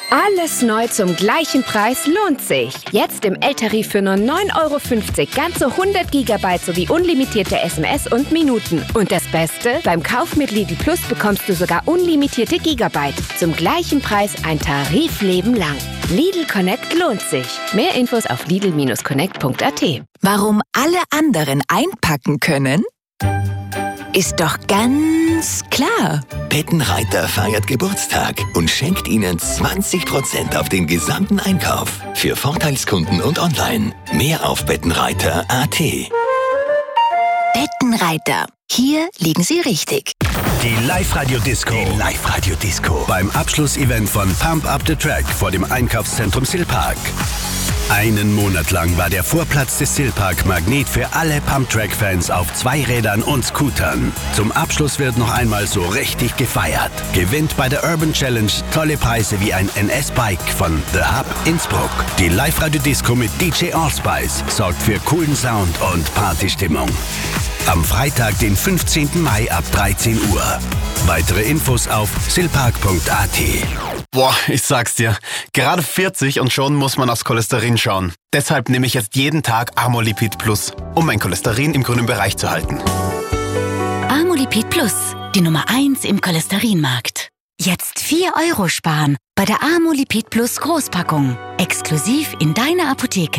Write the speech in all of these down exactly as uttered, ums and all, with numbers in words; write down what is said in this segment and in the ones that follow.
Alles neu zum gleichen Preis lohnt sich. Jetzt im L-Tarif für nur neun Euro fünfzig ganze hundert Gigabyte sowie unlimitierte S M S und Minuten. Und das Beste? Beim Kauf mit Lidl Plus bekommst du sogar unlimitierte Gigabyte. Zum gleichen Preis ein Tarifleben lang. Lidl Connect lohnt sich. Mehr Infos auf lidl Bindestrich connect Punkt a t. Warum alle anderen einpacken können? Ist doch ganz klar. Bettenreiter feiert Geburtstag und schenkt Ihnen zwanzig Prozent auf den gesamten Einkauf. Für Vorteilskunden und online. Mehr auf bettenreiter Punkt a t. Bettenreiter. Hier liegen Sie richtig. Die Live-Radio-Disco. Die Live-Radio-Disco. Beim Abschlussevent von Pump Up the Track vor dem Einkaufszentrum Silpark. Einen Monat lang war der Vorplatz des Silpark Magnet für alle Pump-Track-Fans auf Zweirädern und Scootern. Zum Abschluss wird noch einmal so richtig gefeiert. Gewinnt bei der Urban Challenge tolle Preise wie ein N S-Bike von The Hub Innsbruck. Die Live-Radio-Disco mit D J Allspice sorgt für coolen Sound und Partystimmung. Am Freitag, den fünfzehnten Mai ab dreizehn Uhr. Weitere Infos auf silpark Punkt a t. Boah, ich sag's dir, gerade vierzig und schon muss man aufs Cholesterin schauen. Deshalb nehme ich jetzt jeden Tag Amolipid Plus, um mein Cholesterin im grünen Bereich zu halten. Amolipid Plus, die Nummer eins im Cholesterinmarkt. Jetzt vier Euro sparen bei der Amolipid Plus Großpackung. Exklusiv in deiner Apotheke.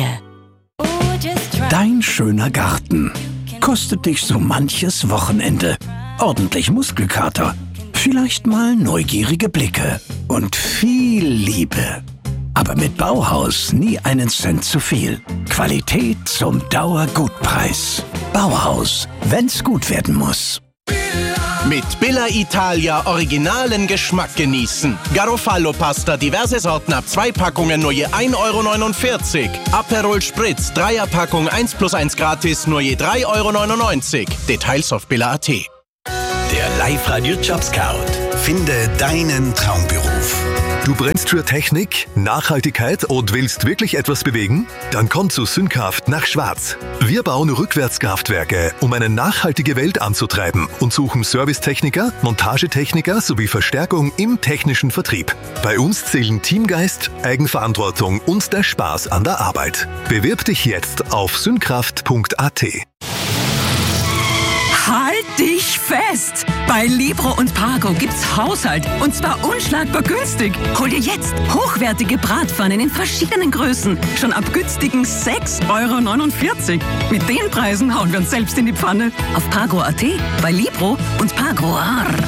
Dein schöner Garten kostet dich so manches Wochenende. Ordentlich Muskelkater, vielleicht mal neugierige Blicke und viel Liebe. Aber mit Bauhaus nie einen Cent zu viel. Qualität zum Dauergutpreis. Bauhaus, wenn's gut werden muss. Mit Billa Italia originalen Geschmack genießen. Garofalo Pasta, diverse Sorten ab zwei Packungen nur je ein Euro neunundvierzig. Aperol Spritz, Dreierpackung eins plus eins gratis nur je drei Euro neunundneunzig. Details auf billa Punkt a t. Der Live-Radio Job Scout. Finde deinen Traumberuf. Du brennst für Technik, Nachhaltigkeit und willst wirklich etwas bewegen? Dann komm zu Synkraft nach Schwarz. Wir bauen Rückwärtskraftwerke, um eine nachhaltige Welt anzutreiben und suchen Servicetechniker, Montagetechniker sowie Verstärkung im technischen Vertrieb. Bei uns zählen Teamgeist, Eigenverantwortung und der Spaß an der Arbeit. Bewirb dich jetzt auf synkraft Punkt a t. Halt dich fest! Bei Libro und Pargo gibt's Haushalt und zwar unschlagbar günstig. Hol dir jetzt hochwertige Bratpfannen in verschiedenen Größen. Schon ab günstigen sechs Euro neunundvierzig. Mit den Preisen hauen wir uns selbst in die Pfanne. Auf Pargo Punkt a t, bei Libro und Pargo.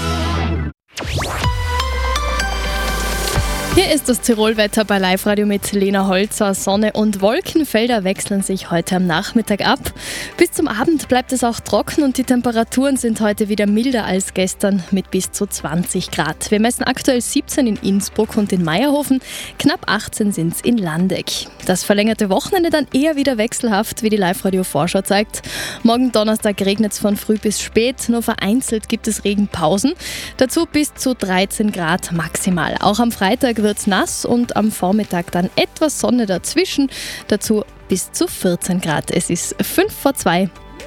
Hier ist das Tirolwetter bei Live-Radio mit Lena Holzer. Sonne und Wolkenfelder wechseln sich heute am Nachmittag ab. Bis zum Abend bleibt es auch trocken und die Temperaturen sind heute wieder milder als gestern mit bis zu zwanzig Grad. Wir messen aktuell siebzehn in Innsbruck und in Meierhofen, knapp achtzehn sind es in Landeck. Das verlängerte Wochenende dann eher wieder wechselhaft, wie die Live-Radio-Vorschau zeigt. Morgen Donnerstag regnet es von früh bis spät, nur vereinzelt gibt es Regenpausen. Dazu bis zu dreizehn Grad maximal. Auch am Freitag wird es nass und am Vormittag dann etwas Sonne dazwischen. Dazu bis zu vierzehn Grad. Es ist fünf vor zwei.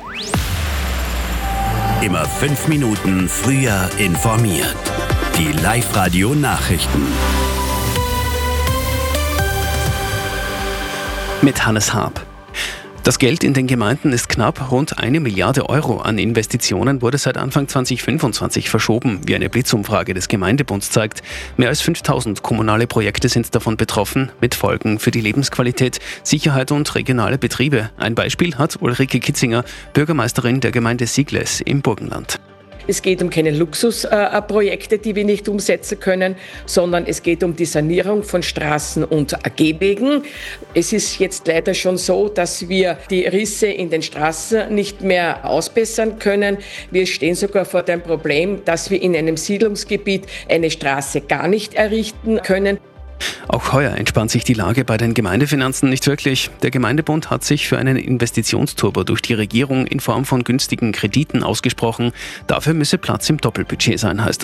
Immer fünf Minuten früher informiert. Die Live-Radio-Nachrichten. Mit Hannes Haab. Das Geld in den Gemeinden ist knapp. Rund eine Milliarde Euro an Investitionen wurde seit Anfang zwanzig fünfundzwanzig verschoben, wie eine Blitzumfrage des Gemeindebunds zeigt. Mehr als fünftausend kommunale Projekte sind davon betroffen, mit Folgen für die Lebensqualität, Sicherheit und regionale Betriebe. Ein Beispiel hat Ulrike Kitzinger, Bürgermeisterin der Gemeinde Sigles im Burgenland. Es geht um keine Luxusprojekte, die wir nicht umsetzen können, sondern es geht um die Sanierung von Straßen und Gehwegen. Es ist jetzt leider schon so, dass wir die Risse in den Straßen nicht mehr ausbessern können. Wir stehen sogar vor dem Problem, dass wir in einem Siedlungsgebiet eine Straße gar nicht errichten können. Auch heuer entspannt sich die Lage bei den Gemeindefinanzen nicht wirklich. Der Gemeindebund hat sich für einen Investitionsturbo durch die Regierung in Form von günstigen Krediten ausgesprochen. Dafür müsse Platz im Doppelbudget sein, heißt es.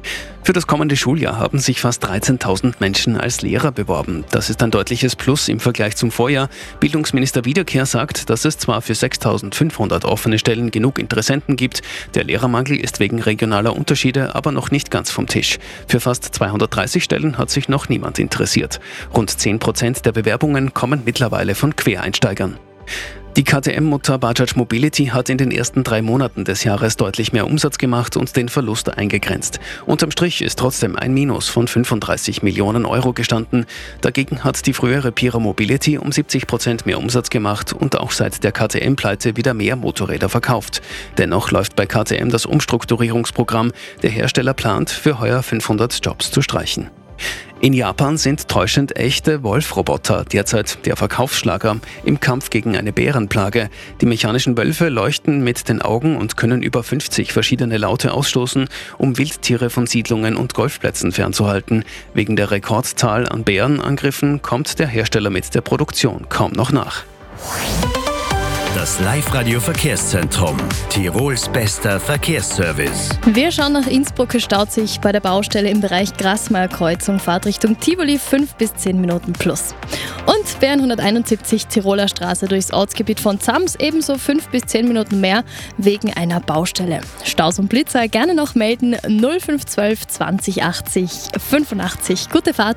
Für das kommende Schuljahr haben sich fast dreizehntausend Menschen als Lehrer beworben. Das ist ein deutliches Plus im Vergleich zum Vorjahr. Bildungsminister Wiederkehr sagt, dass es zwar für sechstausendfünfhundert offene Stellen genug Interessenten gibt. Der Lehrermangel ist wegen regionaler Unterschiede aber noch nicht ganz vom Tisch. Für fast zweihundertdreißig Stellen hat sich noch niemand interessiert. Rund zehn Prozent der Bewerbungen kommen mittlerweile von Quereinsteigern. Die K T M-Mutter Bajaj Mobility hat in den ersten drei Monaten des Jahres deutlich mehr Umsatz gemacht und den Verlust eingegrenzt. Unterm Strich ist trotzdem ein Minus von fünfunddreißig Millionen Euro gestanden. Dagegen hat die frühere Pira Mobility um siebzig Prozent mehr Umsatz gemacht und auch seit der K T M-Pleite wieder mehr Motorräder verkauft. Dennoch läuft bei K T M das Umstrukturierungsprogramm. Der Hersteller plant, für heuer fünfhundert Jobs zu streichen. In Japan sind täuschend echte Wolf-Roboter derzeit der Verkaufsschlager im Kampf gegen eine Bärenplage. Die mechanischen Wölfe leuchten mit den Augen und können über fünfzig verschiedene Laute ausstoßen, um Wildtiere von Siedlungen und Golfplätzen fernzuhalten. Wegen der Rekordzahl an Bärenangriffen kommt der Hersteller mit der Produktion kaum noch nach. Das Live-Radio-Verkehrszentrum. Tirols bester Verkehrsservice. Wir schauen nach Innsbruck. Es staut sich bei der Baustelle im Bereich Grasmeyer-Kreuzung. Fahrtrichtung Tivoli fünf bis zehn Minuten plus. Und B R hunderteinundsiebzig Tiroler Straße durchs Ortsgebiet von Zams ebenso fünf bis zehn Minuten mehr wegen einer Baustelle. Staus und Blitzer gerne noch melden null fünf eins zwei zwanzig achtzig fünfundachtzig. Gute Fahrt.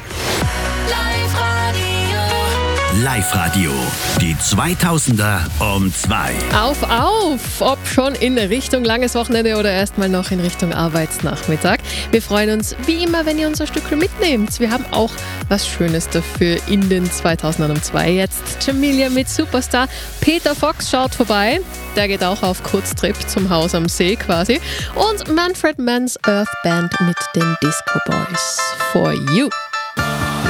Live-Radio, die zweitausender um zwei. Auf, auf! Ob schon in Richtung langes Wochenende oder erstmal noch in Richtung Arbeitsnachmittag. Wir freuen uns wie immer, wenn ihr unser Stückchen mitnehmt. Wir haben auch was Schönes dafür in den zweitausender um zwei. Jetzt Jamelia mit Superstar. Peter Fox schaut vorbei. Der geht auch auf Kurztrip zum Haus am See quasi. Und Manfred Mann's Earth Band mit den Disco Boys. For You.